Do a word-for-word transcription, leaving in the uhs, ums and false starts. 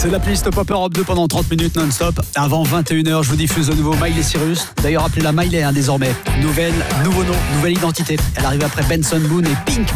C'est la playlist Pop Europe deux pendant trente minutes non-stop. Avant vingt et une heures, je vous diffuse de nouveau Miley Cyrus. D'ailleurs, appelez-la Miley hein, désormais. Nouvelle, nouveau nom, nouvelle identité. Elle arrive après Benson Boone et Pink.